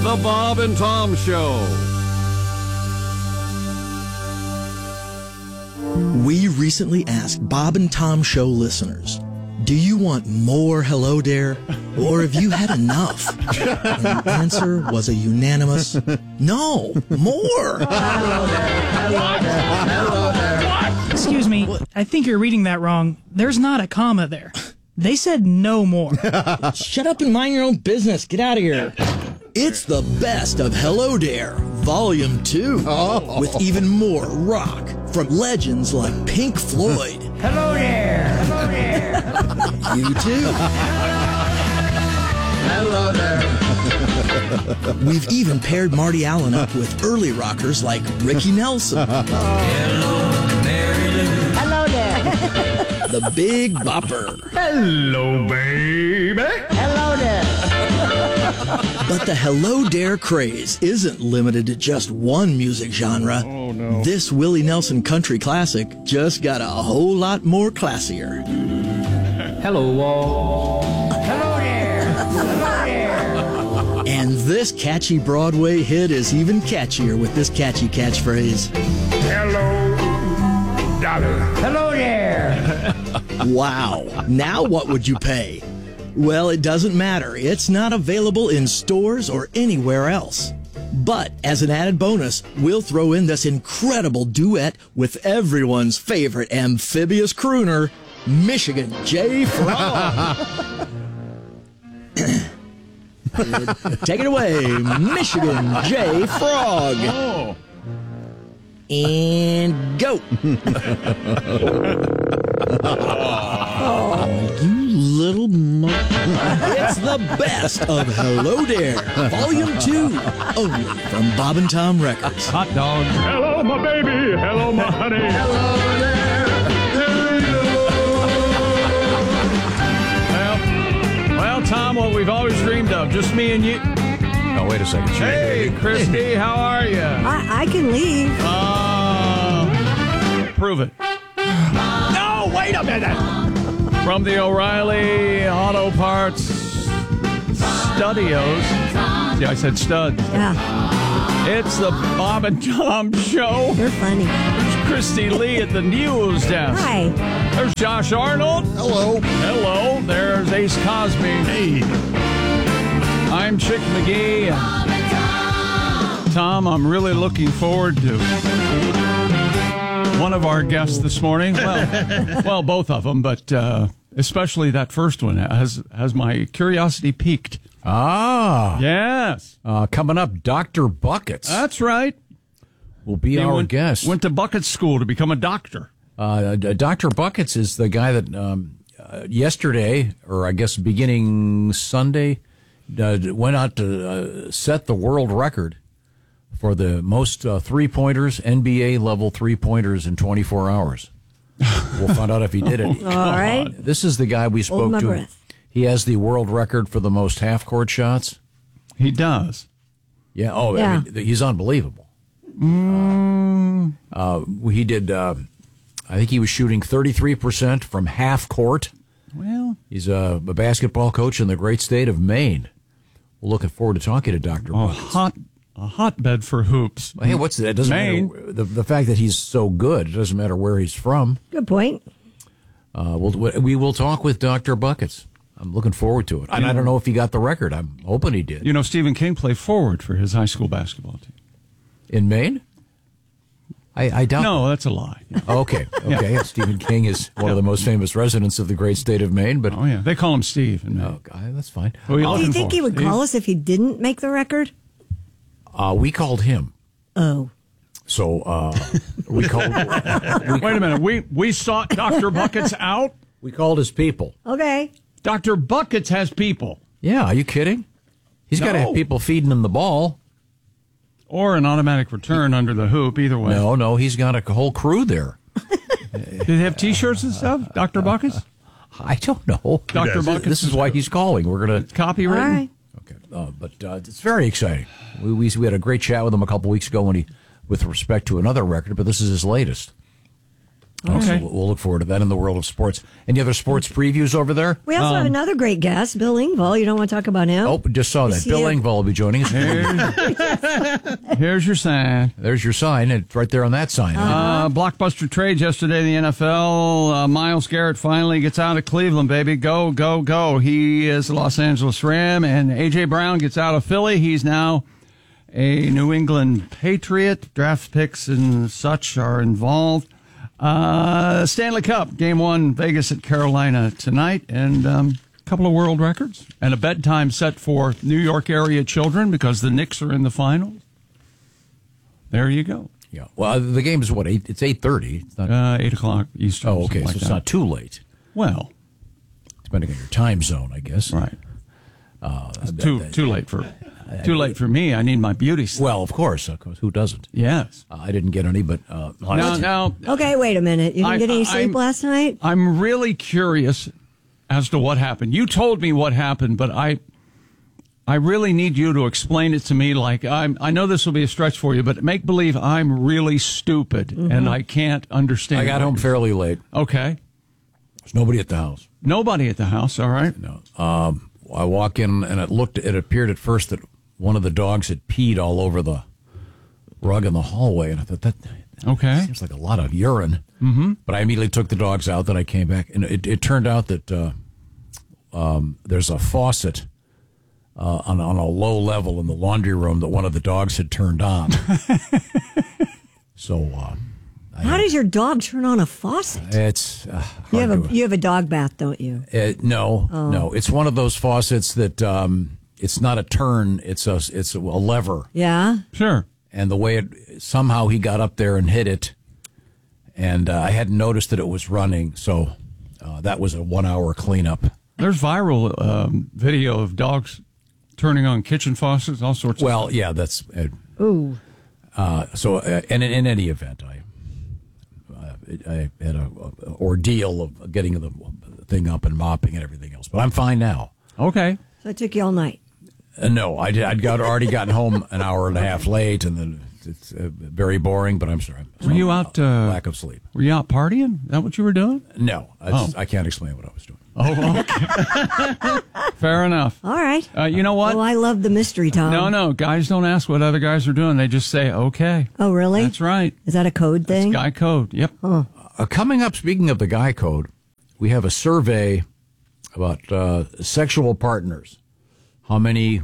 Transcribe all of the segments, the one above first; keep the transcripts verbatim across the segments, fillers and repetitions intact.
The Bob and Tom Show. We recently asked Bob and Tom Show listeners, do you want more Hello Dare, or have you had enough? And the answer was a unanimous, no, more. Hello there, hello there, hello there. What? Excuse me, I think you're reading that wrong. There's not a comma there. They said no more. Shut up and mind your own business. Get out of here. It's the best of Hello Dare, Volume two, oh. with even more rock from legends like Pink Floyd. Hello there, hello there. You too. Hello there. We've even paired Marty Allen up with early rockers like Ricky Nelson. Hello there. Hello there. The Big Bopper. Hello, baby. Hello there. But the Hello Dare craze isn't limited to just one music genre. Oh, no. This Willie Nelson country classic just got a whole lot more classier. Hello, all. Hello there. Hello there. And this catchy Broadway hit is even catchier with this catchy catchphrase. Hello, darling. Hello there. Wow. Now what would you pay? Well, it doesn't matter. It's not available in stores or anywhere else. But as an added bonus, we'll throw in this incredible duet with everyone's favorite amphibious crooner, Michigan J. Frog. Take it away, Michigan J. Frog. Oh. And go. Oh, you little mo- It's the best of Hello Dare, Volume two, only from Bob and Tom Records. Hot dog. Hello, my baby. Hello, my honey. Hello there. Well, well, Tom, what we've always dreamed of, just me and you. Oh, wait a second. Hey, Christy, how are you? I, I can leave. Uh, prove it. No, wait a minute. From the O'Reilly Auto Parts Studios. See, I said studs. Yeah, It's the Bob and Tom Show. you're funny. There's Christy Lee at the news desk. Hi. There's Josh Arnold. Hello. Hello. There's Ace Cosby. Hey. I'm Chick McGee. Tom, I'm really looking forward to one of our guests this morning. Well, well, both of them, but uh, especially that first one has has my curiosity piqued. Ah. Yes. Uh, coming up, Doctor Buckets That's right. will be He our went, guest. Went to Bucket School to become a doctor. Uh, Doctor Buckets is the guy that um, uh, yesterday, or I guess beginning Sunday, uh, went out to uh, set the world record for the most uh, three-pointers, N B A level three-pointers in twenty-four hours. We'll find out if he did it. All right. This is the guy we spoke Hold my to. breath. He has the world record for the most half-court shots. He does. Yeah. Oh, Yeah. I mean, he's unbelievable. Mm. Uh, he did. Uh, I think he was shooting thirty-three percent from half court. Well, He's a, a basketball coach in the great state of Maine. We're looking forward to talking to Doctor a Buckets. hot a hotbed for hoops. Hey, what's that? It doesn't Maine. matter. The, the fact that he's so good, it doesn't matter where he's from. Good point. Uh, we'll, we will talk with Doctor Buckets. I'm looking forward to it. And I don't know if he got the record. I'm hoping he did. You know, Stephen King played forward for his high school basketball team. In Maine? I, I doubt. No, that's a lie. Okay. Okay. Stephen King is one of the most famous residents of the great state of Maine, but Oh, yeah. They call him Steve. in Maine. oh, God, that's fine. Who are you Do you looking think for, he would Steve? call us if he didn't make the record? Uh, we called him. Oh. So uh, we called Wait a minute. We we sought Doctor Buckets out? we called his people. Okay. Doctor Buckets has people. Yeah, are you kidding? He's got to No. have people feeding him the ball. Or an automatic return under the hoop, either way. No, no, he's got a whole crew there. Did they have T-shirts and stuff, Doctor Buckets? I don't know. Doctor Buckets. This is why he's calling. We're gonna. Copywritten? All right. Okay, uh, but uh, it's very exciting. We, we we had a great chat with him a couple weeks ago when he, with respect to another record, but this is his latest. Okay. So Okay. we'll look forward to that in the world of sports. Any other sports previews over there? We also have another great guest, Bill Engvall. You don't want to talk about him? Oh, just saw that. see Bill it? Engvall will be joining us. Here's, here's your sign. There's your sign. It's right there on that sign. Uh, blockbuster trades yesterday in the N F L. Uh, Myles Garrett finally gets out of Cleveland, baby. Go, go, go. He is a Los Angeles Ram. And A J. Brown gets out of Philly. He's now a New England Patriot. Draft picks and such are involved. Uh, Stanley Cup, game one, Vegas at Carolina tonight, and um, a couple of world records, and a bedtime set for New York area children because the Knicks are in the finals. There you go. Yeah. Well, the game is what? Eight, it's eight thirty. It's not. Uh, eight o'clock Eastern. oh, okay. something So like it's that. not too late, Well, depending on your time zone, I guess. right. Uh, It's too too late for too late for me. I need my beauty sleep. Well, of course, of course. Who doesn't? Yes. Uh, I didn't get any, but uh, Now, honestly- now, Okay, wait a minute. You didn't I- get any I- sleep I'm- last night? I'm really curious as to what happened. You told me what happened, but I I really need you to explain it to me. Like I'm, I know this will be a stretch for you, but make believe I'm really stupid Mm-hmm. and I can't understand. I got what home you're- fairly late. Okay. There's nobody at the house. Nobody at the house. All right. No. Um, I walk in and it looked. It appeared at first that one of the dogs had peed all over the rug in the hallway, and I thought that Okay. seems like a lot of urine. Mm-hmm. But I immediately took the dogs out. Then I came back, and it, it turned out that uh, um, there's a faucet uh, on on a low level in the laundry room that one of the dogs had turned on. so uh, How does your dog turn on a faucet? it's uh, You hard have a to- you have a dog bath, don't you? Uh, no, Oh. no. It's one of those faucets that um, it's not a turn. It's a it's a lever, Yeah. Sure. and the way it somehow he got up there and hit it, and uh, I hadn't noticed that it was running. So uh, that was a one hour cleanup. There's viral um, video of dogs turning on kitchen faucets, all sorts of Well, yeah, that's uh, Ooh. uh, so. Uh, and in, in any event, I uh, I had a, a ordeal of getting the thing up and mopping and everything else, but I'm fine now. Okay. So it took you all night. Uh, no, I did, I'd got already gotten home an hour and a half late, and then it's uh, very boring. But I'm sorry. Were you out? Uh, lack of sleep? Were you out partying? Is that what you were doing? No, I, Oh. I can't explain what I was doing. Oh, okay. Fair enough. All right. Uh, you know what? Oh, I love the mystery, Tom. No, no. Guys don't ask what other guys are doing. They just say, okay. Oh, really? That's right. Is that a code thing? Guy code. Yep. Uh, coming up, speaking of the guy code, we have a survey about uh, sexual partners. How many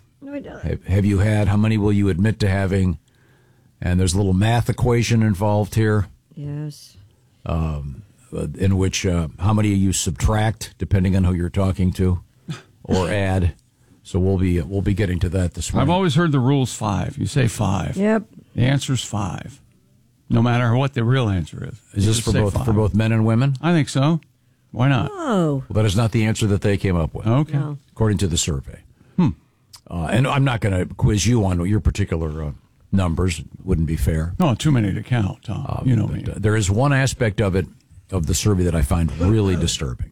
have, have you had? How many will you admit to having? And there's a little math equation involved here, Yes. uh, in which uh, how many you subtract depending on who you're talking to, or add. So we'll be we'll be getting to that this morning. I've always heard the rule's five. You say five. Yep. The answer's five. No matter what the real answer is. Is You this just for say both five. for both men and women? I think so. Why not? Oh. Well, that is not the answer that they came up with. Okay. No. According to the survey. Hmm. Uh, and I'm not going to quiz you on your particular uh, numbers. It wouldn't be fair. No, too many to count, Tom. you know me. But, uh, there is one aspect of it, of the survey, that I find really disturbing,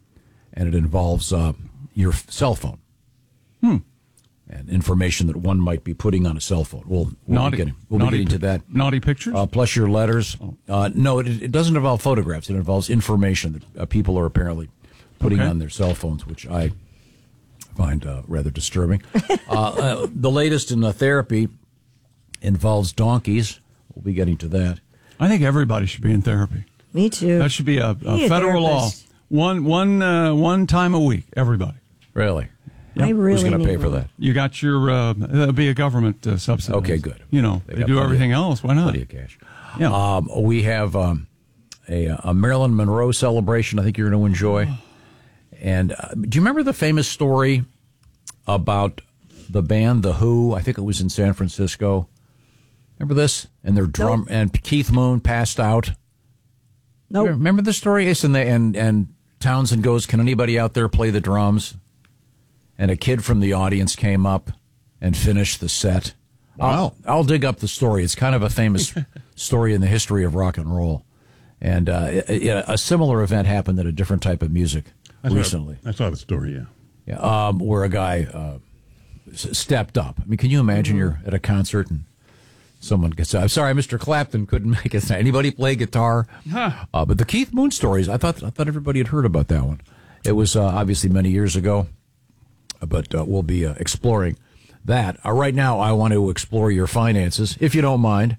and it involves uh, your f- cell phone. Hmm. And information that one might be putting on a cell phone. We'll, we'll Naughty, be getting, we'll naughty be getting to pi- that. Naughty pictures? Uh, plus your letters. Uh, no, it, it doesn't involve photographs. It involves information that uh, people are apparently putting Okay. on their cell phones, which I find uh, rather disturbing. uh, uh, the latest in uh, therapy involves donkeys. We'll be getting to that. I think everybody should be in therapy. Me too. That should be a, a Need a federal law. therapist. One, one, uh, one time a week, everybody. Really? I really Who's going to need pay for one. that? You got your, uh, that'll be a government uh, subsidy. Okay, good. You know, They they, got do plenty everything of- else. Why not? Plenty of cash. Yeah. Um, we have um, a, a Marilyn Monroe celebration I think you're going to enjoy. And uh, do you remember the famous story about the band The Who? I think it was in San Francisco. Remember this? And their drum and Keith Moon passed out. Nope. Remember the story? Yes, and, the, and and Townsend goes, "Can anybody out there play the drums?" And a kid from the audience came up and finished the set. I'll, I'll dig up the story. It's kind of a famous story in the history of rock and roll. And uh, it, it, a similar event happened at a different type of music I saw- recently. I saw the story, yeah. Yeah, um, where a guy uh, s- stepped up. I mean, can you imagine you're at a concert and someone gets out. I'm sorry, Mister Clapton couldn't make it. Anybody play guitar? Huh. Uh, but the Keith Moon stories, I thought I thought everybody had heard about that one. It was uh, obviously many years ago, but uh, we'll be uh, exploring that. Uh, right now, I want to explore your finances, if you don't mind.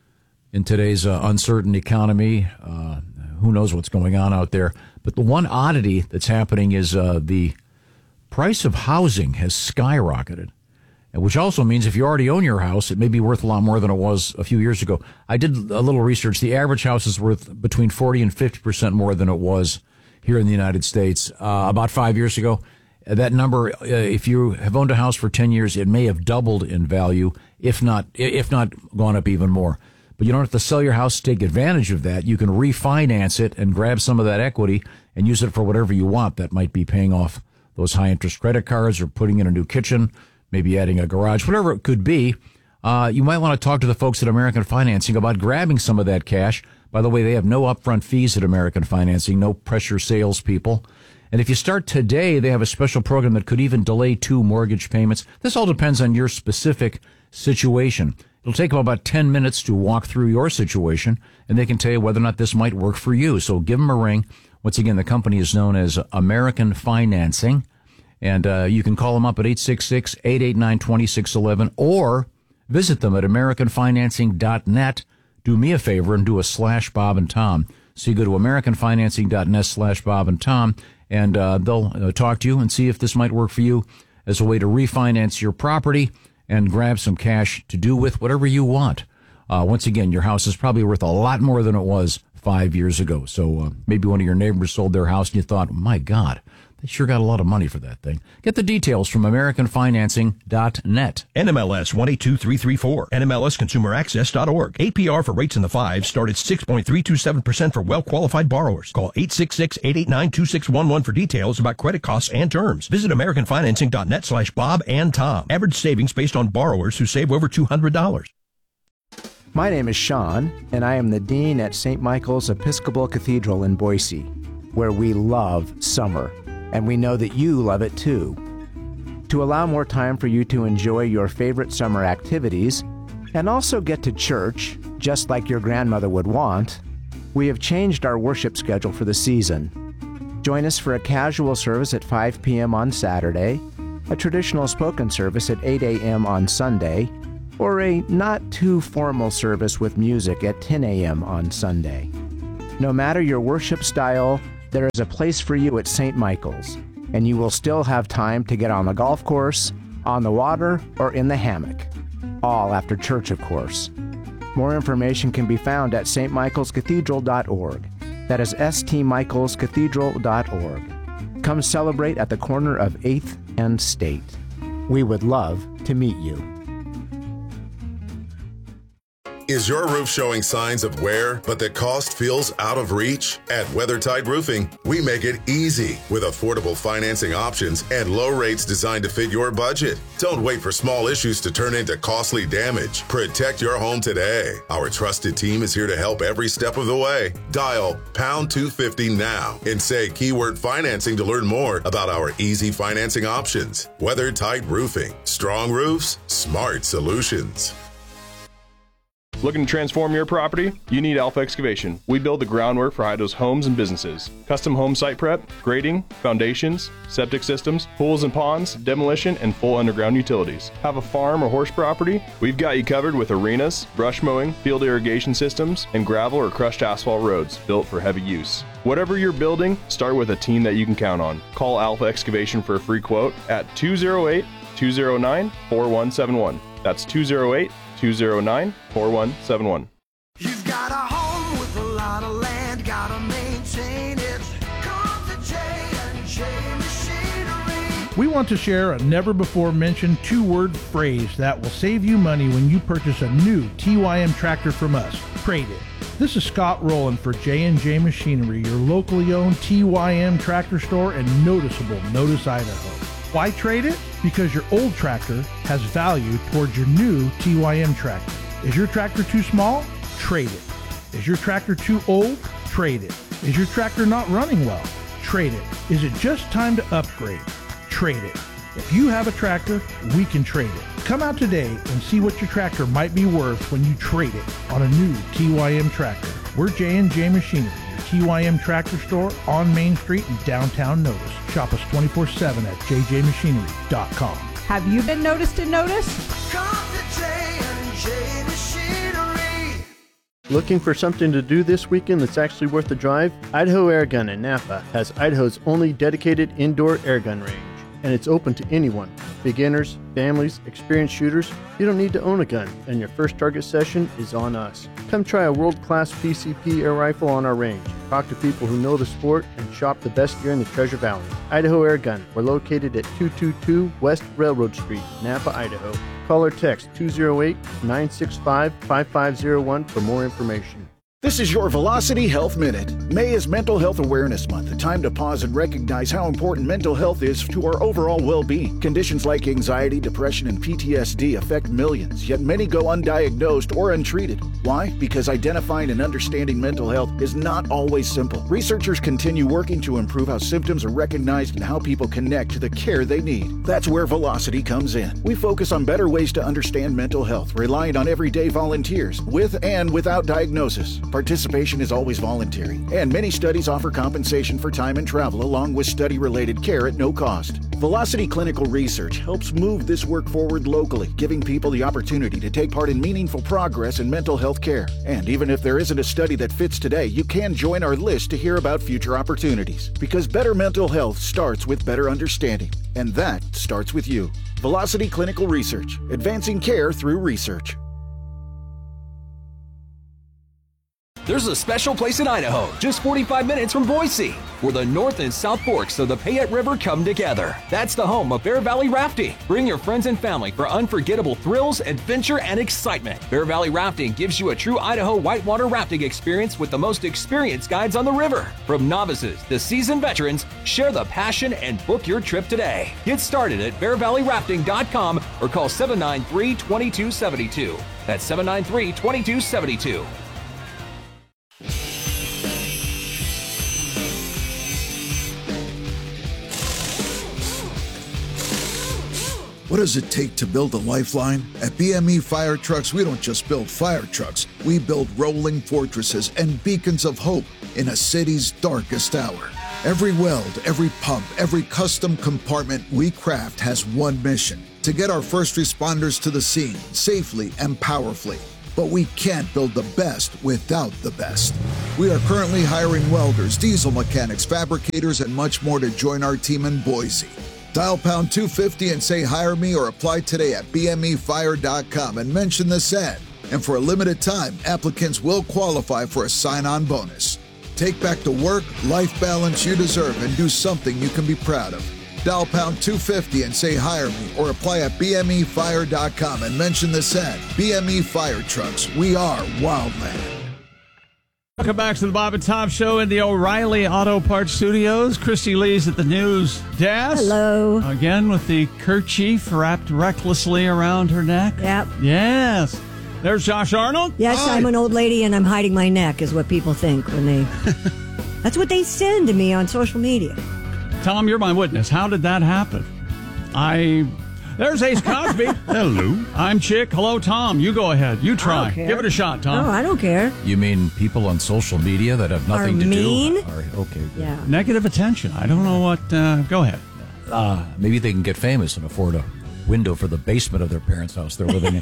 In today's uh, uncertain economy, uh, who knows what's going on out there. But the one oddity that's happening is uh, the price of housing has skyrocketed, which also means if you already own your house, it may be worth a lot more than it was a few years ago. I did a little research. The average house is worth between forty and fifty percent more than it was here in the United States uh, about five years ago. That number, uh, if you have owned a house for ten years, it may have doubled in value, if not if not gone up even more. But you don't have to sell your house to take advantage of that. You can refinance it and grab some of that equity and use it for whatever you want. That might be paying off those high-interest credit cards or putting in a new kitchen, maybe adding a garage, whatever it could be. Uh, you might want to talk to the folks at American Financing about grabbing some of that cash. By the way, they have no upfront fees at American Financing, no pressure salespeople. And if you start today, they have a special program that could even delay two mortgage payments. This all depends on your specific situation. It'll take them about ten minutes to walk through your situation, and they can tell you whether or not this might work for you. So give them a ring. Once again, the company is known as American Financing, and uh, you can call them up at eight six six, eight eight nine, two six one one or visit them at american financing dot net. Do me a favor and do a slash Bob and Tom. So you go to american financing dot net slash Bob and Tom, and uh, they'll uh, talk to you and see if this might work for you as a way to refinance your property and grab some cash to do with whatever you want. Uh, once again, your house is probably worth a lot more than it was five years ago. So uh, maybe one of your neighbors sold their house and you thought, my God, they sure got a lot of money for that thing. Get the details from american financing dot net. N M L S one eight two three three four, N M L S consumer access dot org. A P R for rates in the fives start at six point three two seven percent for well-qualified borrowers. Call eight six six, eight eight nine, two six one one for details about credit costs and terms. Visit american financing dot net slash Bob and Tom. Average savings based on borrowers who save over two hundred dollars. My name is Sean, and I am the Dean at Saint Michael's Episcopal Cathedral in Boise, where we love summer, and we know that you love it too. To allow more time for you to enjoy your favorite summer activities, and also get to church, just like your grandmother would want, we have changed our worship schedule for the season. Join us for a casual service at five p.m. on Saturday, a traditional spoken service at eight a.m. on Sunday, or a not-too-formal service with music at ten a.m. on Sunday. No matter your worship style, there is a place for you at Saint Michael's, and you will still have time to get on the golf course, on the water, or in the hammock. All after church, of course. More information can be found at s t michaels cathedral dot org. That is s t michaels cathedral dot org. Come celebrate at the corner of eighth and State. We would love to meet you. Is your roof showing signs of wear, but the cost feels out of reach? At WeatherTight Roofing, we make it easy with affordable financing options and low rates designed to fit your budget. Don't wait for small issues to turn into costly damage. Protect your home today. Our trusted team is here to help every step of the way. Dial pound two fifty now and say keyword financing to learn more about our easy financing options. WeatherTight Roofing. Strong roofs, smart solutions. Looking to transform your property? You need Alpha Excavation. We build the groundwork for Idaho's homes and businesses. Custom home site prep, grading, foundations, septic systems, pools and ponds, demolition, and full underground utilities. Have a farm or horse property? We've got you covered with arenas, brush mowing, field irrigation systems, and gravel or crushed asphalt roads built for heavy use. Whatever you're building, start with a team that you can count on. Call Alpha Excavation for a free quote at two oh eight, two oh nine, four one seven one. That's two oh eight, two oh nine, four one seven one. You've got a home with a lot of land, gotta maintain it. Come to J and J Machinery. We want to share a never-before-mentioned two-word phrase that will save you money when you purchase a new T Y M tractor from us. Trade it. This is Scott Rowland for J and J Machinery, your locally owned T Y M tractor store and noticeable Notice, Idaho. Why trade it? Because your old tractor has value towards your new T Y M tractor. Is your tractor too small? Trade it. Is your tractor too old? Trade it. Is your tractor not running well? Trade it. Is it just time to upgrade? Trade it. If you have a tractor, we can trade it. Come out today and see what your tractor might be worth when you trade it on a new T Y M tractor. We're J and J Machinery, your T Y M tractor store on Main Street in downtown Notice. Shop us twenty-four seven at j j machinery dot com. Have you been noticed in Notice? Come to J and J Machinery. Looking for something to do this weekend that's actually worth the drive? Idaho Airgun in Napa has Idaho's only dedicated indoor airgun range, and it's open to anyone. Beginners, families, experienced shooters, you don't need to own a gun, and your first target session is on us. Come try a world-class P C P air rifle on our range. Talk to people who know the sport and shop the best gear in the Treasure Valley. Idaho Airgun. We're located at two two two West Railroad Street, Napa, Idaho. Call or text two oh eight, nine six five, five five oh one for more information. This is your Velocity Health Minute. May is Mental Health Awareness Month, a time to pause and recognize how important mental health is to our overall well-being. Conditions like anxiety, depression, and P T S D affect millions, yet many go undiagnosed or untreated. Why? Because identifying and understanding mental health is not always simple. Researchers continue working to improve how symptoms are recognized and how people connect to the care they need. That's where Velocity comes in. We focus on better ways to understand mental health, relying on everyday volunteers, with and without diagnosis. Participation is always voluntary, and many studies offer compensation for time and travel along with study-related care at no cost. Velocity Clinical Research helps move this work forward locally, giving people the opportunity to take part in meaningful progress in mental health care. And even if there isn't a study that fits today, you can join our list to hear about future opportunities. Because better mental health starts with better understanding, and that starts with you. Velocity Clinical Research, advancing care through research. There's a special place in Idaho, just forty-five minutes from Boise, where the North and South Forks of the Payette River come together. That's the home of Bear Valley Rafting. Bring your friends and family for unforgettable thrills, adventure, and excitement. Bear Valley Rafting gives you a true Idaho whitewater rafting experience with the most experienced guides on the river. From novices to seasoned veterans, share the passion and book your trip today. Get started at bear valley rafting dot com or call seven nine three, two two seven two. That's seven nine three, two two seven two. What does it take to build a lifeline? At B M E Fire Trucks, we don't just build fire trucks. We build rolling fortresses and beacons of hope in a city's darkest hour. Every weld, every pump, every custom compartment we craft has one mission: to get our first responders to the scene safely and powerfully. But we can't build the best without the best. We are currently hiring welders, diesel mechanics, fabricators, and much more to join our team in Boise. Dial pound two fifty and say hire me, or apply today at b m e fire dot com and mention this ad. And for a limited time, applicants will qualify for a sign-on bonus. Take back the work, life balance you deserve and do something you can be proud of. Dial pound two fifty and say hire me, or apply at b m e fire dot com and mention this ad. B M E Fire Trucks, we are Wildland. Welcome back to the Bob and Tom Show in the O'Reilly Auto Parts Studios. Christy Lee's at the news desk. Hello. Again with the kerchief wrapped recklessly around her neck. Yep. Yes. There's Josh Arnold. Yes, Hi. I'm an old lady and I'm hiding my neck is what people think when they... That's what they send to me on social media. Tom, you're my witness. How did that happen? I... There's Ace Cosby. Hello. I'm Chick. Hello, Tom. You go ahead. You try. Give it a shot, Tom. No, I don't care. You mean people on social media that have nothing Are to mean? do? Are, okay. Good. Yeah. Negative attention. I don't know what... Uh, go ahead. Uh, maybe they can get famous and afford a window for the basement of their parents' house they're living in.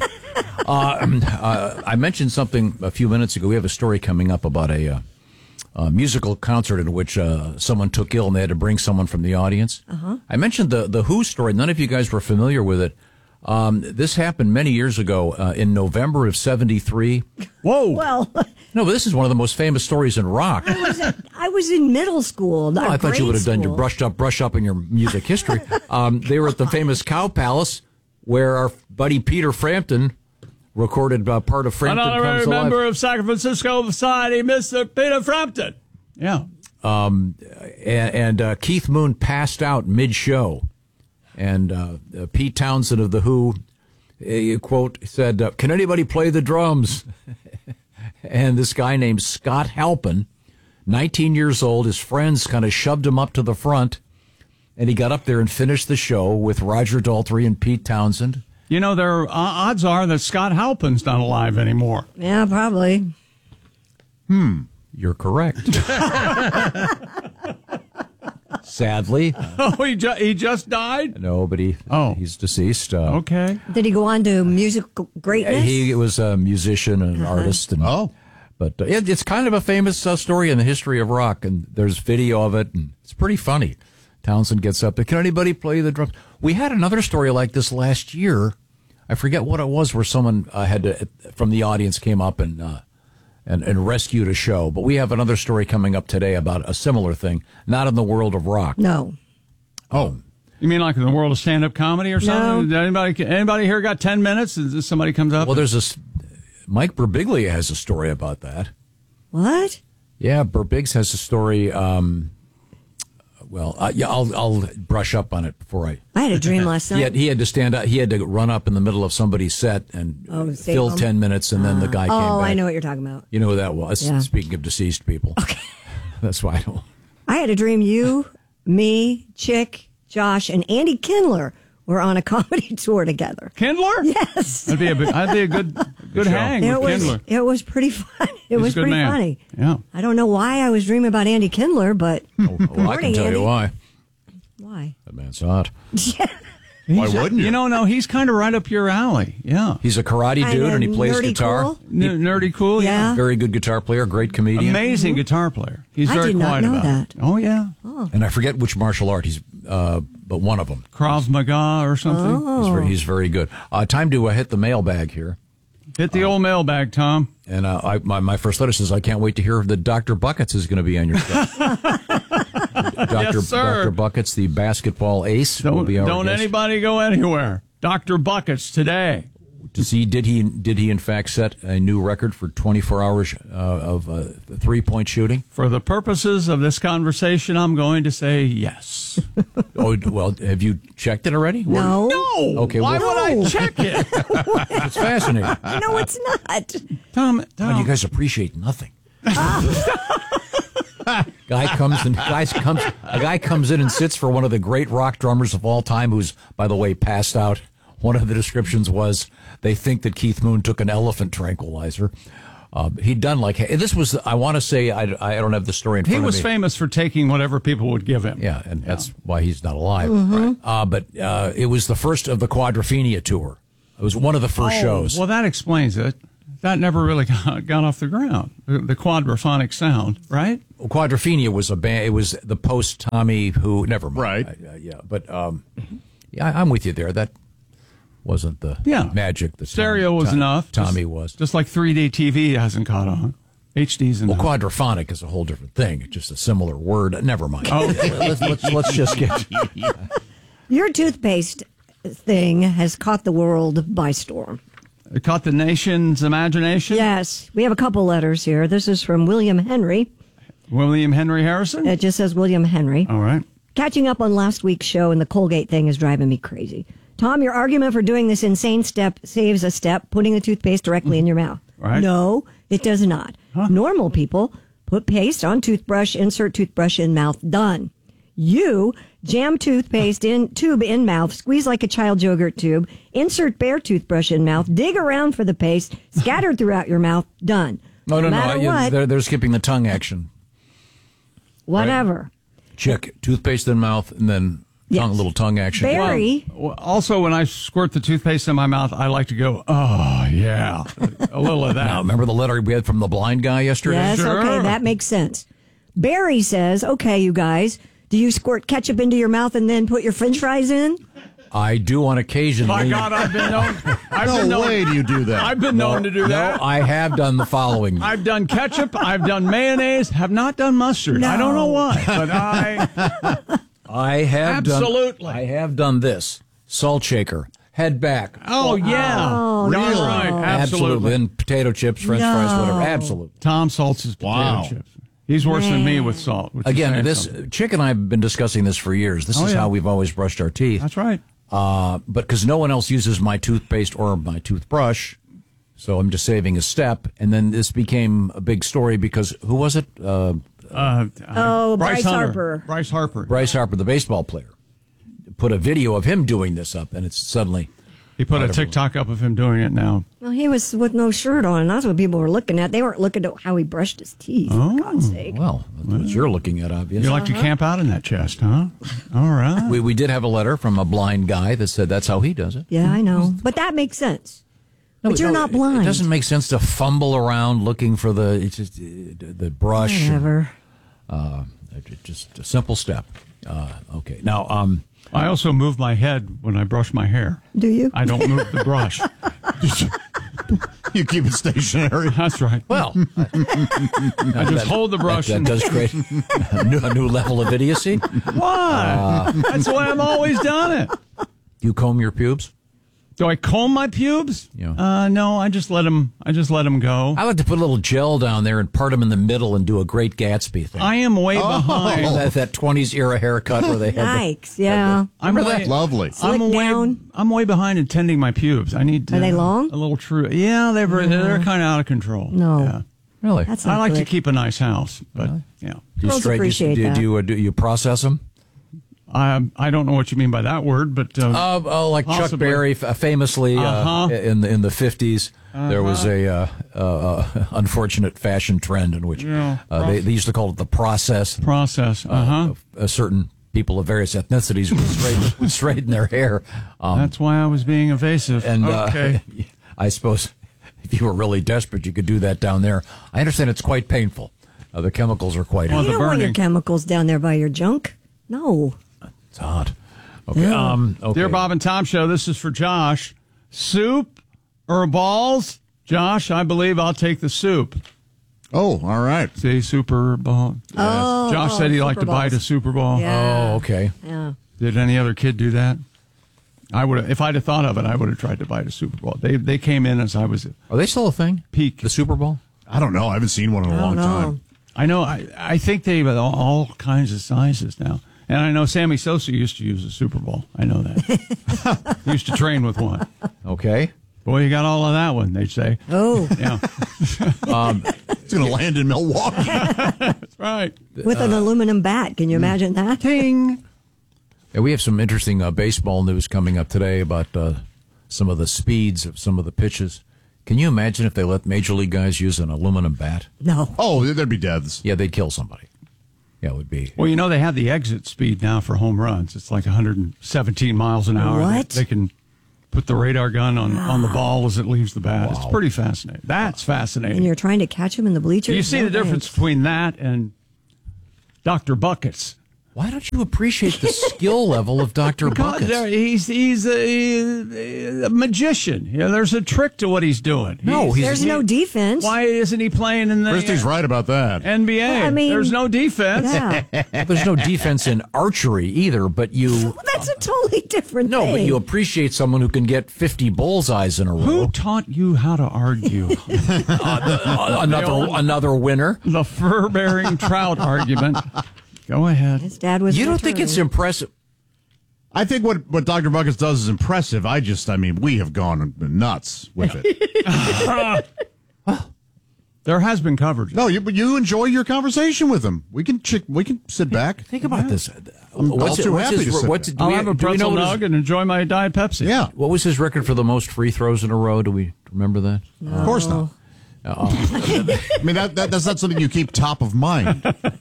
uh, uh, I mentioned something a few minutes ago. We have a story coming up about a... Uh, A musical concert in which uh, someone took ill and they had to bring someone from the audience. Uh-huh. I mentioned the the Who story. None of you guys were familiar with it. Um, this happened many years ago uh, in November of seventy-three. Whoa! Well, no, but this is one of the most famous stories in rock. I was at, I was in middle school. Well, I thought you would have done your school. brushed up, brush up in your music history. um, they were at the famous Cow Palace, where our buddy Peter Frampton recorded uh, part of Frampton Another Comes member Alive. of San Francisco Society, Mister Peter Frampton. Yeah. Um, and and uh, Keith Moon passed out mid-show. And uh, uh, Pete Townsend of The Who, uh, quote, said, uh, "Can anybody play the drums?" And this guy named Scott Halpin, nineteen years old, his friends kind of shoved him up to the front. and he got up there and finished the show with Roger Daltrey and Pete Townsend. You know, there uh, odds are that Scott Halpin's not alive anymore. Yeah, probably. Hmm, you're correct. Sadly. Oh, he, ju- he just died? No, but he, oh. he's deceased. Uh, okay. Did he go on to musical greatness? He was a musician and Uh-huh. artist. And, oh. But uh, it, it's kind of a famous uh, story in the history of rock, and there's video of it, and it's pretty funny. Townsend gets up there. Can anybody play the drums? We had another story like this last year. I forget what it was, where someone uh, had to, from the audience came up and, uh, and and rescued a show. But we have another story coming up today about a similar thing, not in the world of rock. No. Oh. You mean like in the world of stand-up comedy or something? No. Anybody anybody here got ten minutes? Is somebody comes up? Well, there's this. Mike Birbiglia has a story about that. What? Yeah, Birbiglia has a story. Um, well, uh, yeah, I'll I'll brush up on it before I. I had a dream last night. He had, he had to stand up. He had to run up in the middle of somebody's set and Oh, stay fill home? ten minutes, and then the guy came Oh, back. I know what you're talking about. You know who that was? Yeah. Speaking of deceased people. Okay. That's why I don't. I had a dream you, me, Chick, Josh, and Andy Kindler were on a comedy tour together. Kindler? Yes. That'd be a, big- that'd be a good good hang It with was, Kindler. it was pretty fun. It He's was a good pretty man. funny. Yeah. I don't know why I was dreaming about Andy Kindler, but Well, I can Morning, tell Andy. you why. Why? That man's hot. Why wouldn't you? You know, no, he's kind of right up your alley. Yeah. He's a karate Kinda dude, and he plays nerdy guitar. cool? N- nerdy cool, yeah. Yeah. Very good guitar player, great comedian. Amazing guitar player. He's I very did not quiet know about that. it. Oh, yeah. And I forget which martial art he's, uh, but one of them. Krav Maga or something. He's, very, he's very good. Uh, time to uh, hit the mailbag here. Hit the old mailbag, Tom. And uh, I, my, my first letter says, I can't wait to hear that Doctor Buckets is going to be on your stuff. Doctor Yes, sir. Doctor Buckets, the basketball ace, will Don't, be our don't guest. anybody go anywhere. Doctor Buckets today. Does he, did he did he in fact set a new record for twenty-four hours uh, of uh, three-point shooting? For the purposes of this conversation, I'm going to say yes. Oh, well, have you checked it already? No. No. Okay, Why well- would I check it? It's fascinating. No, it's not. Tom, God, you Tom. guys appreciate nothing. guy comes and guys comes a guy comes in and sits for one of the great rock drummers of all time, who's, by the way, passed out. One of the descriptions was they think that Keith Moon took an elephant tranquilizer. Uh, he'd done like this was I want to say I, I don't have the story in He front was of me. famous for taking whatever people would give him. Yeah, and that's why he's not alive. Mm-hmm. Right. Uh, but uh, it was the first of the Quadrophenia tour. It was one of the first Oh, shows. Well, that explains it. That never really got, got off the ground. The, the quadraphonic sound, right? Well, Quadrophenia was a band. It was the post Tommy who. Never mind. Right. I- uh, yeah, but um, yeah, I, I'm with you there. That wasn't the Yeah. magic. The Stereo was enough. Tommy just, was. Just like three D T V hasn't caught on. H D's enough. Well, quadraphonic is a whole different thing. It's just a similar word. Never mind. Oh. let's, let's, let's just get. Your toothpaste thing has caught the world by storm. It caught the nation's imagination? Yes. We have a couple letters here. This is from William Henry. William Henry Harrison? It just says William Henry. All right. Catching up on last week's show and the Colgate thing is driving me crazy. Tom, your argument for doing this insane step saves a step, putting the toothpaste directly in your mouth. Right. No, it does not. Normal people put paste on toothbrush, insert toothbrush in mouth, done. You jam toothpaste in tube in mouth, squeeze like a child yogurt tube, insert bare toothbrush in mouth, dig around for the paste, scattered throughout your mouth, done. No, no, no. matter I- what, They're, they're skipping the tongue action. whatever. Check toothpaste in mouth and then tongue, Yes. little tongue action. Barry. Well, also, when I squirt the toothpaste in my mouth, I like to go, oh, yeah. A little of that. Now, remember the letter we had from the blind guy yesterday? Yes, okay, that makes sense. Barry says, okay, you guys, do you squirt ketchup into your mouth and then put your french fries in? I do on occasion. My lean- God, I've been known. I've No been known, way do you do that. I've been known to do that. No, I have done the following. I've done ketchup. I've done mayonnaise. Have not done mustard. I don't know why, but I. I have Absolutely. done. I have done this. Salt shaker, head back. Oh yeah, Oh, Darn no. right, absolutely. Then potato chips, French fries, whatever. Absolutely. Tom salts his potato Wow. chips. He's worse than me with salt. Which is Again, saying this something. Chick and I have been discussing this for years. This Oh, is yeah. how we've always brushed our teeth. That's right. Uh, but because no one else uses my toothpaste or my toothbrush, so I'm just saving a step. And then this became a big story because who was it? Uh, Uh, Oh, Bryce Hunter. Harper. Bryce Harper. Bryce Harper, the baseball player. put a video of him doing this up, and it's suddenly He put a Whatever. TikTok up of him doing it now. Well, he was with no shirt on, and that's what people were looking at. They weren't looking at how he brushed his teeth, for God's sake. Well, that's what you're looking at, obviously. You like to camp out in that chest, huh? All right. We we did have a letter from a blind guy that said that's how he does it. Yeah, I know. But that makes sense. No, but you're no, not blind. It doesn't make sense to fumble around looking for the it's just, uh, the brush. Whatever. Uh, just a simple step. Uh, okay. Now, um, I also move my head when I brush my hair. Do you? I don't move the brush. You keep it stationary. That's right. Well, I just hold the brush. That, that does create a new, a new level of idiocy. Why? Uh, That's why I've always done it. Do you comb your pubes? Do I comb my pubes? Yeah. Uh, no, I just let them. I just let them go. I like to put a little gel down there and part them in the middle and do a Great Gatsby thing. I am way Oh. behind. That, that twenties era haircut where they had Yikes, yeah. I'm Remember way, that? Lovely. I'm Slick way, down. I'm way behind in tending my pubes. I need. Are they uh, long? A little true. Yeah, they're very, they're kind of out of control. No. Yeah. Really? That's I not like to good. keep a nice house, but yeah. Do you Girls straighten- appreciate do, you- that. do you, uh, do you process them? I I don't know what you mean by that word, but uh, Uh, uh, like Chuck possibly. Berry, f- famously uh, Uh-huh. in the in the fifties, there was a uh, uh, uh, unfortunate fashion trend in which Yeah, uh, they, they used to call it the process. process. Uh huh. Uh, certain people of various ethnicities would straighten, would straighten their hair. Um, That's why I was being evasive. and okay. uh, I suppose if you were really desperate, you could do that down there. I understand it's quite painful. Uh, the chemicals are quite. Well, You the don't want your burning. chemicals down there by your junk. No. It's hot. Okay. Yeah. Um, okay. Dear Bob and Tom Show, this is for Josh. Soup or balls? Josh, I believe I'll take the soup. Oh, all right. See, Super Bowl. Oh, Josh oh, said he liked Super to bite a Bowls. Super Bowl. Yeah. Oh, okay. Yeah. Did any other kid do that? I would have, if I'd have thought of it, I would have tried to bite a Super Bowl. They they came in as I was at Are they still a thing? peak. The Super Bowl? I don't know. I haven't seen one in a I long don't know. time. I know. I I think they have all, all kinds of sizes now. And I know Sammy Sosa used to use a Super Bowl. I know that. He used to train with one. Okay. Boy, you got all of that one, they'd say. Oh, Yeah, Um, It's going to land in Milwaukee. that's right. with an aluminum bat. Can you imagine that? Ting. yeah, we have some interesting uh, baseball news coming up today about uh, some of the speeds of some of the pitches. Can you imagine if they let major league guys use an aluminum bat? No. Oh, there'd be deaths. Yeah, they'd kill somebody. Yeah, it would be. Well, you know, they have the exit speed now for home runs. It's like one hundred seventeen miles an hour. What? They, they can put the radar gun on, on the ball as it leaves the bat. It's Wow. pretty fascinating. That's fascinating. And you're trying to catch him in the bleachers? You see No the difference thanks. between that and Doctor Buckets. Why don't you appreciate the skill level of Doctor Because Buckets? there- he's he's a, a magician. Yeah, there's a trick to what he's doing. No, He's- he's- There's no defense. Why isn't he playing in the Christie's right about that. N B A? Well, I mean- there's no defense. Yeah. There's no defense in archery either, but you That's a totally different no, thing. but you appreciate someone who can get fifty bullseyes in a Who row. taught you how to argue? Uh, another another winner. The fur-bearing trout argument. Go ahead. His dad was. You an don't think it's attorney. impressive? I think what, what Doctor Buckets does is impressive. I just, I mean, we have gone nuts with it. There has been coverage. No, you, but you enjoy your conversation with him. We can chick, we can sit back. Think about this. I'm all too happy to sit what's, there. do I'll we, have a do we pretzel know what nug his, and enjoy my Diet Pepsi. Yeah, what was his record for the most free throws in a row? Do we remember that? of course not. I mean, that, that that's not something you keep top of mind.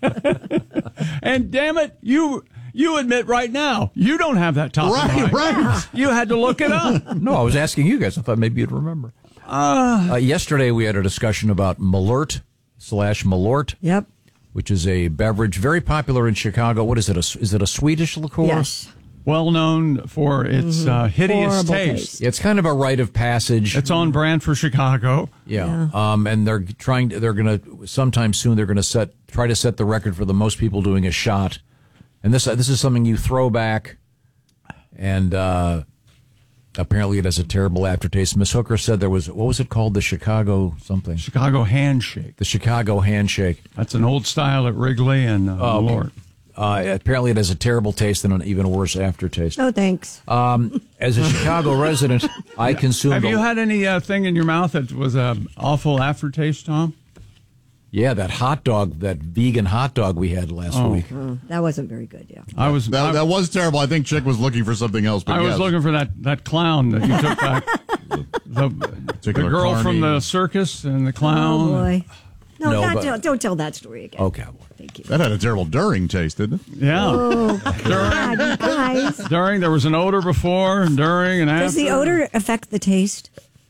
And damn it, you you admit right now you don't have that top. Right, of mind. right. You had to look it up. No, I was asking you guys. I thought maybe you'd remember. Uh, yesterday we had a discussion about Malort slash Malort, Yep. which is a beverage very popular in Chicago. What is it? A, is it a Swedish liqueur? Yes. Well known for its uh, hideous Horrible taste. taste. It's kind of a rite of passage. It's on brand for Chicago. Yeah. Um, and they're trying to, they're going to, sometime soon, they're going to set, try to set the record for the most people doing a shot. And this, this is something you throw back, and, uh, apparently it has a terrible aftertaste. Miss Hooker said there was, what was it called? The Chicago something? Chicago handshake. The Chicago handshake. That's an old style at Wrigley and uh, Oh, Malort. Uh, apparently it has a terrible taste and an even worse aftertaste. No thanks. Um, as a Chicago resident, I consumed. Have you a- had any uh, thing in your mouth that was an awful aftertaste, Tom? Yeah, that hot dog, that vegan hot dog we had last Oh. week. Mm, that wasn't very good, yeah. I was that, I, that was terrible. I think Chick was looking for something else. But I was yes. looking for that, that clown that you took back. the, the Particular girl from carny. the circus and the clown. Oh, boy. No, No, not, but- don't, don't tell that story again. Okay. Thank you. That had a terrible during taste, didn't it? Yeah. Oh, God, you guys. During, there was an odor before, during, and after. Does the odor affect the taste?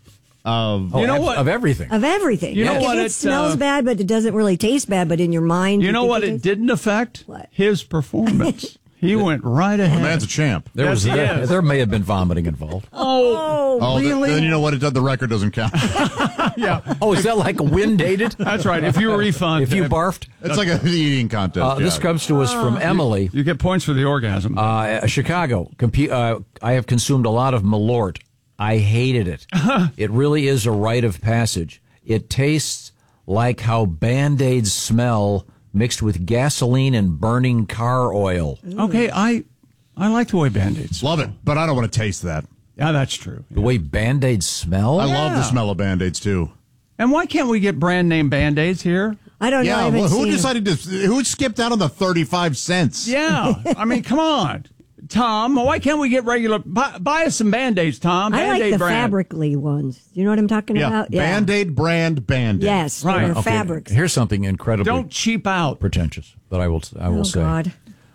Of You know of, what? Of everything. Of everything. You know Like, what If it, it, smells uh, bad, but it doesn't really taste bad, but in your mind. You know think what it tastes- didn't affect? What? His performance. He went right The ahead. man's a champ. There was Yes, he there, is. there may have been vomiting involved. Oh, Oh, th- really? then you know what? It does, the record doesn't count. yeah. Oh, is that like wind dated? That's right. If you refund, If you barfed, It's like an eating contest. uh, this yeah. comes to us from Emily. you get points for the orgasm. Uh, Chicago. Compu- uh, I have consumed a lot of Malort. I hated it. It really is a rite of passage. It tastes like how Band-Aids smell mixed with gasoline and burning car oil. okay, I I like the way Band-Aids. Love it, but I don't want to taste that. Yeah, that's true. The way Band-Aids smell? I love the Yeah. smell of Band-Aids, too. And why can't we get brand name Band-Aids here? I don't know. I Yeah, haven't well, who seen decided to? Who skipped out on the thirty-five cents? Yeah. I mean, come on. Tom, why can't we get regular? Buy, buy us some Band-Aids, Tom. I Band-Aid like the brand. fabricly ones. You know what I'm talking Yeah, about? Band-Aid brand Band-Aid. Yes, Right. they're Okay. fabrics. Here's something incredibly Don't cheap out. pretentious that I will I will Oh, say. God.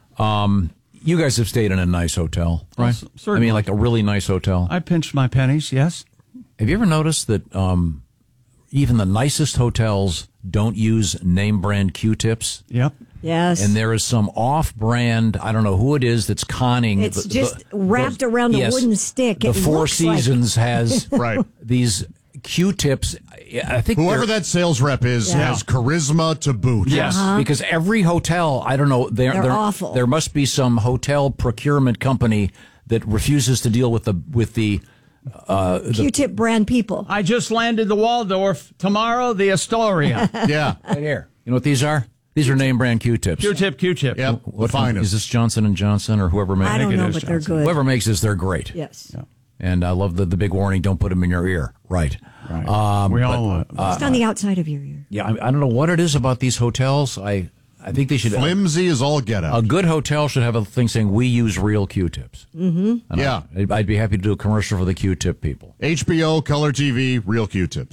Um, you guys have stayed in a nice hotel, right? Well, c- I certainly. mean, like a really nice hotel. I pinched my pennies, yes. Have you ever noticed that um, even the nicest hotels don't use name brand Q-tips? Yep. Yes. And there is some off-brand, I don't know who it is, that's conning. It's the- just the- wrapped the- around a yes, wooden stick. The It Four looks like- Seasons has Right. these Q-tips. I think Whoever they're- that sales rep is Yeah. has charisma to boot. Yes, because every hotel, I don't know, they're, They're awful. There must be some hotel procurement company that refuses to deal with the with the. Uh, the Q-tip brand people. I just landed the Waldorf. Tomorrow, the Astoria. Yeah. right here. You know what these are? These are name brand Q-tips. Q-tip, Q-tip. Yep. What the finest. is this Johnson and Johnson or whoever makes I don't it know, is but they're Johnson. good. Whoever makes this, they're great. Yes. And I love the, the big warning: don't put them in your ear. Right. Right. Um, we but, all. Uh, Just on the outside of your ear. Yeah, I, I don't know what it is about these hotels. I I think they should. Flimsy is all get out. A good hotel should have a thing saying we use real Q-tips. Mm-hmm. Yeah. I'd, I'd be happy to do a commercial for the Q-tip people. H B O, color T V, real Q-tips.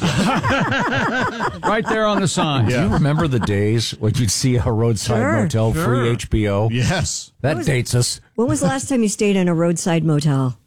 right there on the sign. Do you remember the days when you'd see a roadside Sure. motel Sure. free H B O? Yes. That was- dates us. When was the last time you stayed in a roadside motel?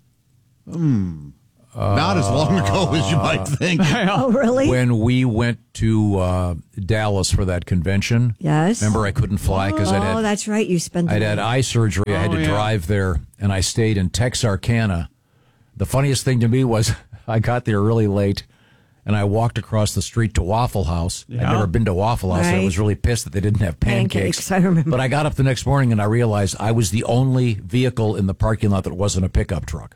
Not as long ago as you might think. Oh, really? When we went to uh, Dallas for that convention. Yes. Remember, I couldn't fly because oh, I'd had that's right. You spent the I'd had night. eye surgery. I had Oh, to yeah. drive there, and I stayed in Texarkana. The funniest thing to me was I got there really late, and I walked across the street to Waffle House. I'd Yeah. never been to Waffle House, and I Right. was really pissed that they didn't have pancakes. Pancakes, I remember. But I got up the next morning, and I realized I was the only vehicle in the parking lot that wasn't a pickup truck.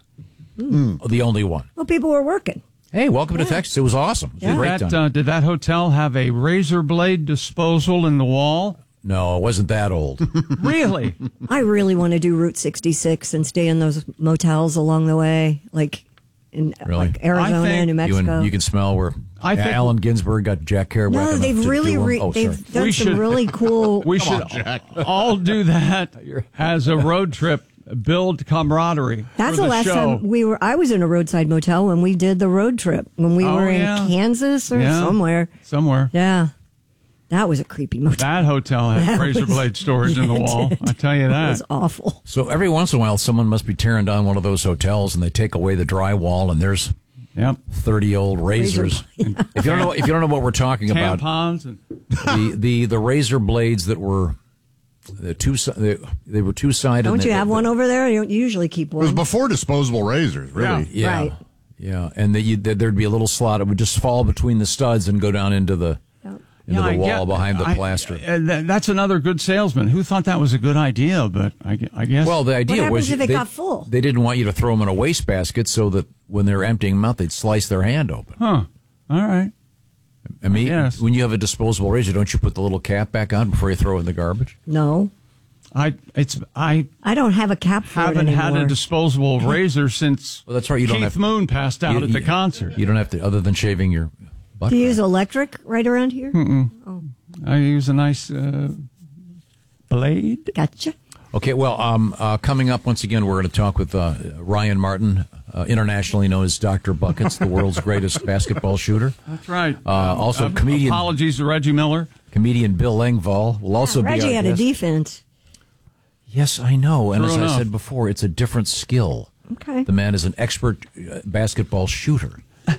Mm. The only one. Well, people were working. Hey, welcome to Texas. It was awesome. It was a Did great that, time. uh, did that hotel have a razor blade disposal in the wall? No, it wasn't that old. Really? I really want to do Route sixty-six and stay in those motels along the way, like in Really? like Arizona, I think New You, Mexico. and, you can smell where I think- Allen Ginsberg got Jack Kerouac. no, enough they've to really do 'em. re- oh, sorry. they've done We some should- really cool. We should all do that as a road trip. Build camaraderie. That's for the, the last show. time we were. I was in a roadside motel when we did the road trip when we Oh, were in yeah. Kansas or Yeah. somewhere. Somewhere. Yeah, that was a creepy motel. That hotel had That razor was- blade storage in the Yeah, it wall. did. I tell you It that. was awful. So every once in a while, someone must be tearing down one of those hotels, and they take away the drywall, and there's Yep. thirty old razors. Razor- If you don't know, if you don't know what we're talking about, Tampons and the, the the razor blades that were the two si- they, they were two sided. Don't you have one over there? You don't usually keep It was one. before disposable razors, really. Yeah, Right. yeah, and that you, that there'd be a little slot. It would just fall between the studs and go down into the into Yeah, the I wall get- behind the I- plaster. uh, that- that's another good salesman. Who thought that was a good idea? But I, gu- I guess. Well, the idea happens was if it they, got full? they didn't want you to throw them in a wastebasket so that when they're emptying them out, they'd slice their hand open. huh? All right. I mean, Yes. when you have a disposable razor, don't you put the little cap back on before you throw it in the garbage? No, I it's I I don't have a cap for haven't it had anymore. a disposable razor since Well, that's right. You don't Keith have Moon passed out you- at the you- concert. You don't have to, other than shaving your butt. Do you use electric right around here? Mm-mm. Oh. I use a nice uh, blade. Gotcha. Okay, well, um, uh, coming up once again, we're going to talk with uh, Ryan Martin, uh, internationally known as Doctor Buckets, the world's greatest basketball shooter. That's right. Uh, also, um, comedian. Apologies to Reggie Miller. Comedian Bill Engvall will also yeah, be Reggie our had guest. a defense. Yes, I know. And True as enough. I said before, it's a different skill. Okay. The man is an expert uh, basketball shooter.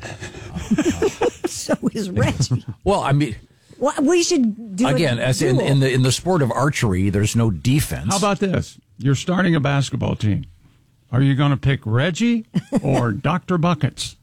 So is Reggie. Well, I mean, Well, we should do again, a as in, duel. in the in the sport of archery, there's no defense. How about this? You're starting a basketball team. Are you going to pick Reggie or Doctor Buckets?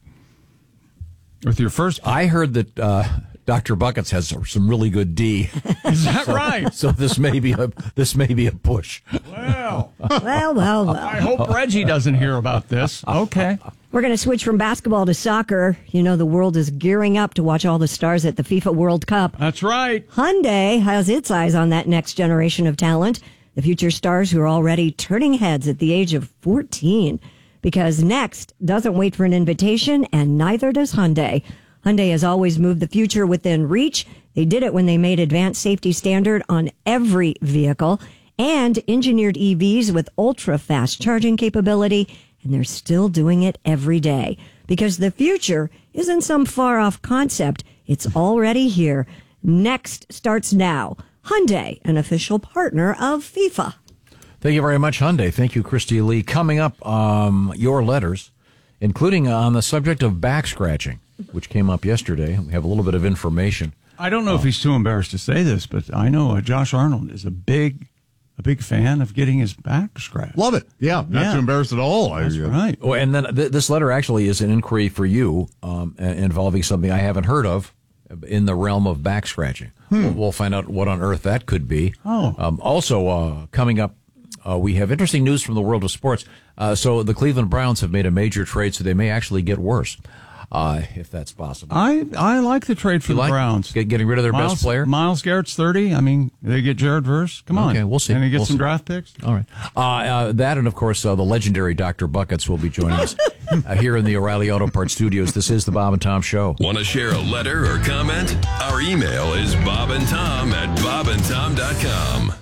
With your first, I heard that uh, Doctor Buckets has some really good D. Is that so, right? So this may be a this may be a push. Well, well, well, well. I hope Reggie doesn't hear about this. Okay. We're going to switch from basketball to soccer. You know, the world is gearing up to watch all the stars at the FIFA World Cup. That's right. Hyundai has its eyes on that next generation of talent, the future stars who are already turning heads at the age of fourteen. Because Next doesn't wait for an invitation, and neither does Hyundai. Hyundai has always moved the future within reach. They did it when they made advanced safety standard on every vehicle and engineered E Vs with ultra-fast charging capability, and they're still doing it every day. Because the future isn't some far-off concept. It's already here. Next starts now. Hyundai, an official partner of FIFA. Thank you very much, Hyundai. Thank you, Christy Lee. Coming up, um, your letters, including on the subject of back scratching, which came up yesterday. We have a little bit of information. I don't know if he's too embarrassed to say this, but I know uh, Josh Arnold is a big, a big fan of getting his back scratched. Love it. Yeah, not Yeah. too embarrassed at all. That's I, uh, right. Oh, and then th- this letter actually is an inquiry for you um, uh, involving something I haven't heard of in the realm of back scratching. We'll, we'll find out what on earth that could be. Oh. Um, also, uh, coming up, uh, we have interesting news from the world of sports. Uh, so the Cleveland Browns have made a major trade, so they may actually get worse, uh, if that's possible. I I like the trade for You the like Browns. get- getting rid of their Miles, best player? Miles Garrett's thirty. I mean, they get Jared Verse. Come on. Okay, we'll see. And they get We'll some see. draft picks. All right. Uh, uh, that and, of course, uh, the legendary Doctor Buckets will be joining us uh, here in the O'Reilly Auto Parts studios. This is the Bob and Tom Show. Want to share a letter or comment? Our email is bobandtom at bob and tom dot com.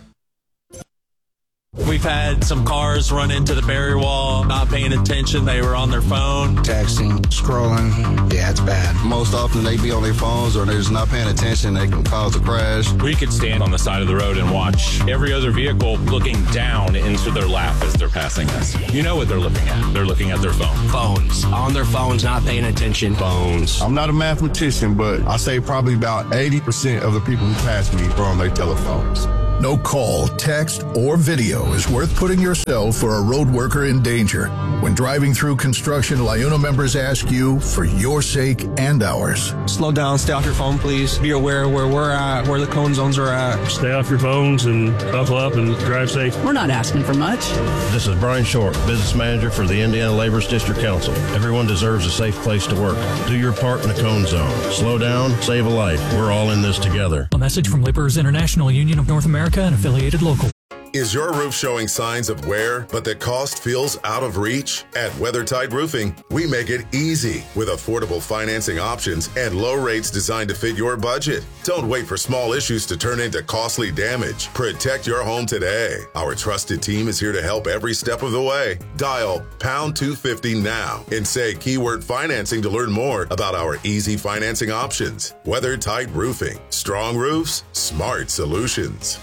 We've had some cars run into the barrier wall, not paying attention. They were on their phone. Texting, scrolling. Yeah, it's bad. Most often they be on their phones or they're just not paying attention. They can cause a crash. We could stand on the side of the road and watch every other vehicle looking down into their lap as they're passing us. You know what they're looking at. They're looking at their phone. Phones. On their phones, not paying attention. Phones. I'm not a mathematician, but I say probably about eighty percent of the people who pass me are on their telephones. No call, text, or video is worth putting yourself or a road worker in danger. When driving through construction, Liuna members ask you for your sake and ours. Slow down, stay off your phone, please. Be aware where we're at, where the cone zones are at. Stay off your phones and buckle up and drive safe. We're not asking for much. This is Brian Short, business manager for the Indiana Labor's District Council. Everyone deserves a safe place to work. Do your part in the cone zone. Slow down, save a life. We're all in this together. A message from Laborers International Union of North America and affiliated local. Is your roof showing signs of wear, but the cost feels out of reach? At WeatherTight Roofing, we make it easy with affordable financing options and low rates designed to fit your budget. Don't wait for small issues to turn into costly damage. Protect your home today. Our trusted team is here to help every step of the way. Dial pound two fifty now and say keyword financing to learn more about our easy financing options. WeatherTight Roofing. Strong roofs, smart solutions.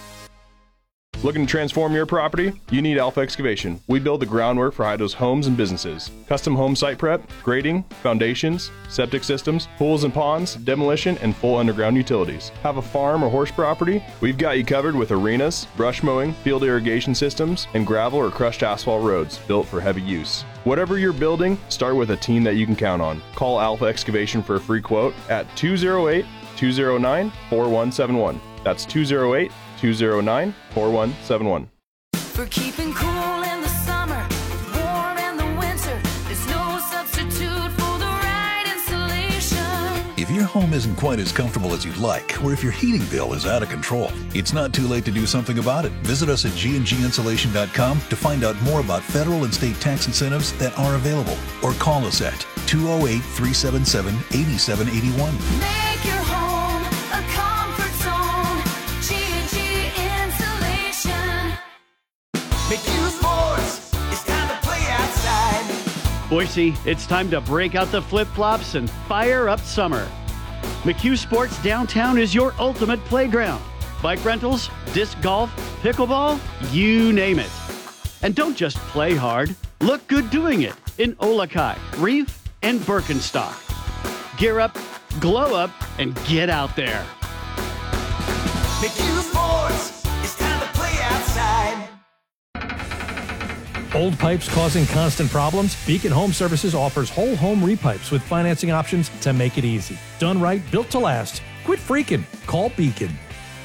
Looking to transform your property? You need Alpha Excavation. We build the groundwork for Idaho's homes and businesses. Custom home site prep, grading, foundations, septic systems, pools and ponds, demolition, and full underground utilities. Have a farm or horse property? We've got you covered with arenas, brush mowing, field irrigation systems, and gravel or crushed asphalt roads built for heavy use. Whatever you're building, start with a team that you can count on. Call Alpha Excavation for a free quote at two oh eight, two oh nine, four one seven one. That's two oh eight, two oh nine, four one seven one. For keeping cool in the summer, warm in the winter, there's no substitute for the right insulation. If your home isn't quite as comfortable as you'd like, or if your heating bill is out of control, it's not too late to do something about it. Visit us at G and G insulation dot com to find out more about federal and state tax incentives that are available, or call us at two oh eight, three seven seven, eight seven eight one. Make your home a comfort zone. Boise, it's time to break out the flip-flops and fire up summer. McHugh Sports Downtown is your ultimate playground. Bike rentals, disc golf, pickleball, you name it. And don't just play hard, look good doing it in Olakai, Reef, and Birkenstock. Gear up, glow up, and get out there. McHugh Sports, it's time to play outside. Old pipes causing constant problems? Beacon Home Services offers whole home repipes with financing options to make it easy. Done right, built to last. Quit freaking. Call Beacon.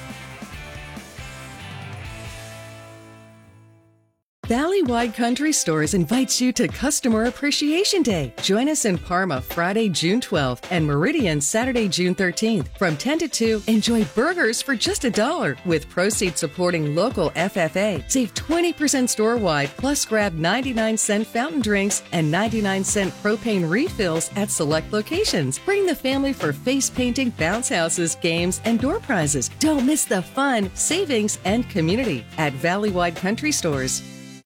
Valley-wide Country Stores invites you to Customer Appreciation Day. Join us in Parma Friday, June twelfth and Meridian Saturday, June thirteenth. From ten to two, enjoy burgers for just a dollar with proceeds supporting local F F A. Save twenty percent store-wide, plus grab ninety-nine cent fountain drinks and ninety-nine cent propane refills at select locations. Bring the family for face painting, bounce houses, games, and door prizes. Don't miss the fun, savings, and community at Valley-wide Country Stores.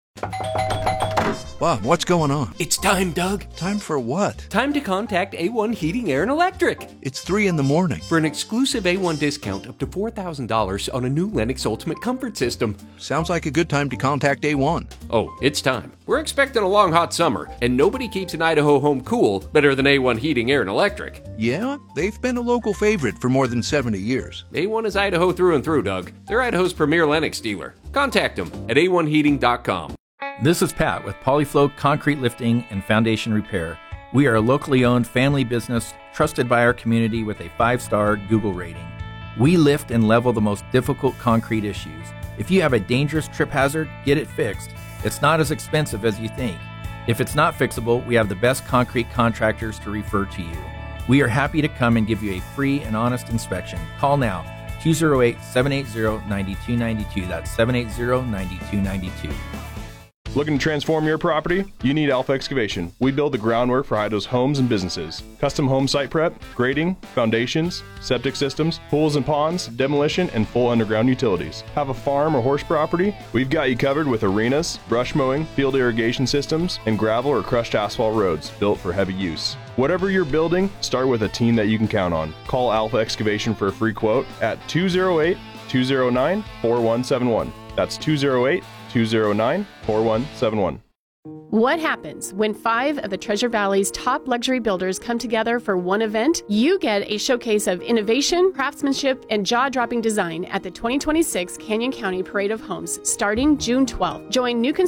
Wow, what's going on? It's time, Doug. Time for what? Time to contact A one Heating, Air, and Electric. It's three in the morning. For an exclusive A one discount up to four thousand dollars on a new Lennox Ultimate Comfort System. Sounds like a good time to contact A one. Oh, it's time. We're expecting a long, hot summer, and nobody keeps an Idaho home cool better than A one Heating, Air, and Electric. Yeah, they've been a local favorite for more than seventy years. A one is Idaho through and through, Doug. They're Idaho's premier Lennox dealer. Contact them at A one heating dot com. This is Pat with Polyflow Concrete Lifting and Foundation Repair. We are a locally owned family business trusted by our community with a five-star Google rating. We lift and level the most difficult concrete issues. If you have a dangerous trip hazard, get it fixed. It's not as expensive as you think. If it's not fixable, we have the best concrete contractors to refer to you. We are happy to come and give you a free and honest inspection. Call now, two oh eight, seven eight zero, nine two nine two. That's seven eight zero, nine two nine two. Looking to transform your property? You need Alpha Excavation. We build the groundwork for Idaho's homes and businesses. Custom home site prep, grading, foundations, septic systems, pools and ponds, demolition, and full underground utilities. Have a farm or horse property? We've got you covered with arenas, brush mowing, field irrigation systems, and gravel or crushed asphalt roads built for heavy use. Whatever you're building, start with a team that you can count on. Call Alpha Excavation for a free quote at two oh eight, two oh nine, four one seven one. That's two oh eight, two oh nine, four one seven one. What happens when five of the Treasure Valley's top luxury builders come together for one event? You get a showcase of innovation, craftsmanship, and jaw-dropping design at the twenty twenty-six Canyon County Parade of Homes starting June twelfth. Join new construction